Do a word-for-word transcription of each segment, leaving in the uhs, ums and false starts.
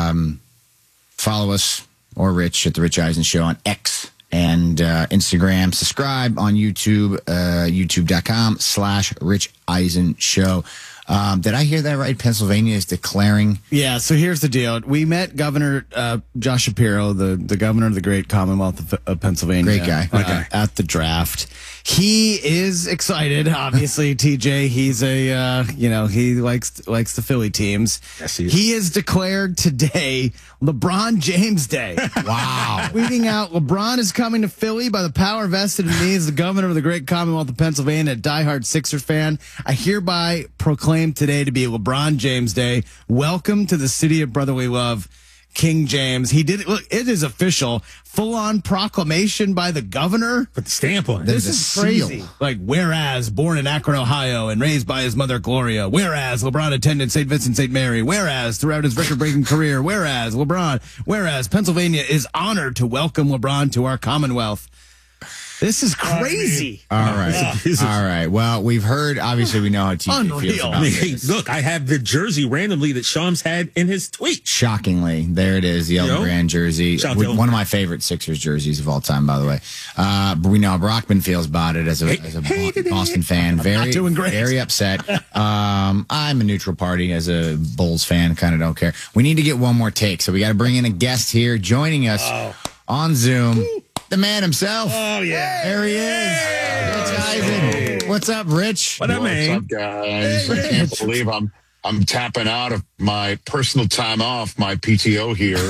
um, follow us or Rich at The Rich Eisen Show on X and uh, Instagram. Subscribe on YouTube, uh, youtube.com slash Rich Eisen Show. Um, did I hear that right? Pennsylvania is declaring. Yeah, so here's the deal. We met Governor uh, Josh Shapiro, the, the governor of the great Commonwealth of, of Pennsylvania. Great guy. Uh, Okay. At the draft. He is excited, obviously, T J. He's a, uh, you know, he likes likes the Philly teams. Yes, he is. He has declared today LeBron James Day. Wow. Tweeting out, LeBron is coming to Philly by the power vested in me as the governor of the great Commonwealth of Pennsylvania, a diehard Sixers fan. I hereby proclaim today to be LeBron James Day. Welcome to the city of brotherly love, King James. He did it. Look, it is official. Full-on proclamation by the governor. Put the stamp on it. This There's is a crazy. seal. Like, whereas born in Akron, Ohio, and raised by his mother, Gloria. Whereas LeBron attended Saint Vincent Saint Mary. Whereas throughout his record-breaking career. Whereas LeBron. Whereas Pennsylvania is honored to welcome LeBron to our Commonwealth. This is crazy. All right. All right. Well, we've heard, obviously, we know how T J feels Unreal. about I mean, hey, this. look, I have the jersey randomly that Shams had in his tweet. Shockingly, there it is, the Elton Yo. Brand jersey. Shout out to With- Elton One of Brand. my favorite Sixers jerseys of all time, by the way. Uh, but we know how Brockman feels about it as a, as a Hey, Bo- hey, Boston fan. Very, doing great. very upset. Um, I'm a neutral party as a Bulls fan. Kind of don't care. We need to get one more take, so we got to bring in a guest here joining us on Zoom. The man himself. Oh, yeah. There he is. Rich Eisen. What's up, Rich? What up, What's man? up, guys? I can't believe I'm I'm tapping out of my personal time off, my P T O here.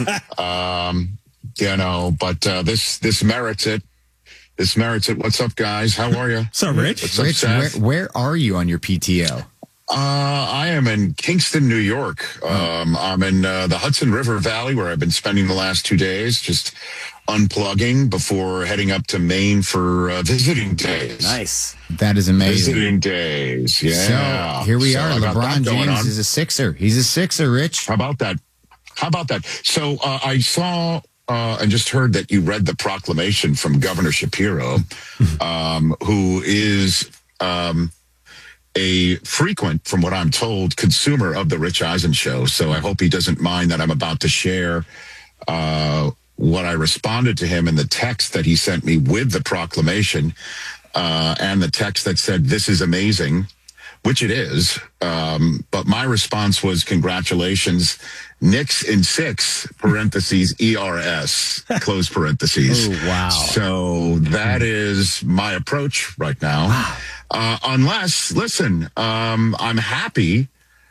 um, you know, but uh, this this merits it. This merits it. What's up, guys? How are you? What's up, Rich? What's up, Rich, where, Seth? where are you on your P T O? Uh, I am in Kingston, New York. Um, I'm in uh, the Hudson River Valley, where I've been spending the last two days, just unplugging before heading up to Maine for uh, visiting days. Nice. That is amazing. Visiting days, yeah. So here we So are. I got LeBron that going James on. is a Sixer. He's a Sixer, Rich. How about that? How about that? So uh, I saw uh, and just heard that you read the proclamation from Governor Shapiro, um, who is um, a frequent, from what I'm told, consumer of the Rich Eisen Show. So I hope he doesn't mind that I'm about to share uh, what I responded to him in the text that he sent me with the proclamation uh, and the text that said, "This is amazing," which it is. Um, but my response was, "Congratulations, Knicks in six, parentheses, E R S, close parentheses." Oh, wow. So that is my approach right now. Uh, unless, listen, um, I'm happy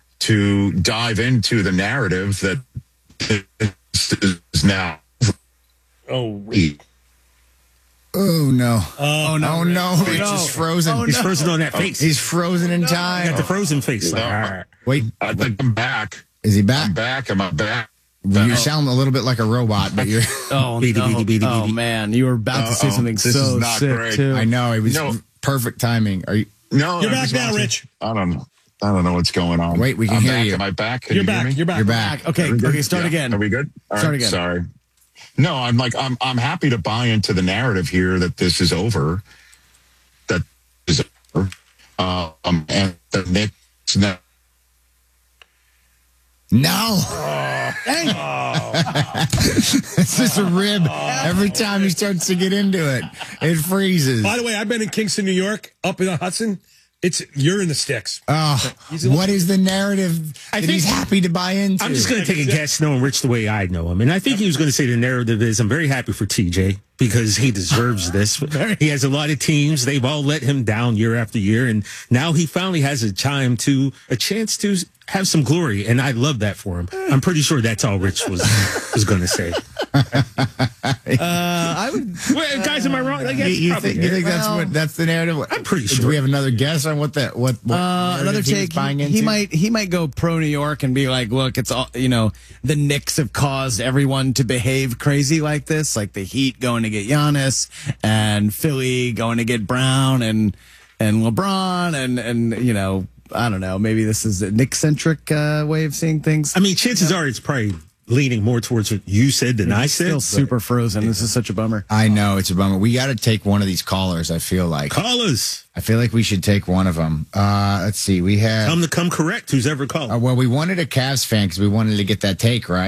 to dive into the narrative that this is now. Oh, Oh, no. oh, no. Oh, no. Rich no. is frozen. Oh, He's no. frozen on that face. He's frozen in He got time. the frozen face. Like, No. all right. Wait, I think I'm back. is he I'm back? back. Am I back? You sound a little bit like a robot, but you're. Oh, Beady, no. beady, beady, oh beady. man. You were about to say Uh-oh. something This so is not sick, great. too. I know. It was No. perfect timing. Are you? No, You're I'm back just now, watching- Rich. I don't know. I don't know what's going on. Wait, we can I'm hear back. you. Am I back? Can You're you hear back. me? You're back. You're back. Okay, Are we good? okay, start Yeah. again. Are we good? All Start right, again. Sorry. No, I'm like I'm I'm happy to buy into the narrative here that this is over. That is over. Uh, um, and the Knicks now. No. It's just a rib. Every time he starts to get into it, it freezes. By the way, I've been in Kingston, New York, up in the Hudson. It's you're in the sticks. Oh, what is the narrative I that think- he's happy to buy into? I'm just going to take a guess knowing Rich the way I know him. And I think he was going to say the narrative is, I'm very happy for T J because he deserves this. He has a lot of teams. They've all let him down year after year. And now he finally has a time to, a chance to have some glory. And I love that for him. I'm pretty sure that's all Rich was, was going to say. Uh, I would. Well, guys, am I wrong? Like, You, that's you probably think, you it. think that's Well, what that's the narrative? I'm pretty Do sure. we have another guess on what that what, what Uh, narrative another he was take. buying He, into? he might he might go pro New York and be like, look, it's all you know. The Knicks have caused everyone to behave crazy like this, like the Heat going to get Giannis and Philly going to get Brown and and LeBron and and you know I don't know. Maybe this is a Knick centric uh, way of seeing things. I mean, chances are it's probably leaning more towards what you said than I It's said. still but- super frozen. This is such a bummer. I know it's a bummer. We got to take one of these callers. I feel like Call us. I feel like we should take one of them. Uh, let's see. We have Tell them to come correct, who's ever called. uh, well, we wanted a Cavs fan because we wanted to get that take right.